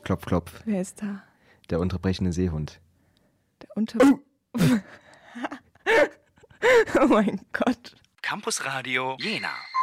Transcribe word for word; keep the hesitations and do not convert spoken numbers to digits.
Klopf, klopf. Wer ist da? Der unterbrechende Seehund. Der Unter... Oh mein Gott. Campus Radio Jena.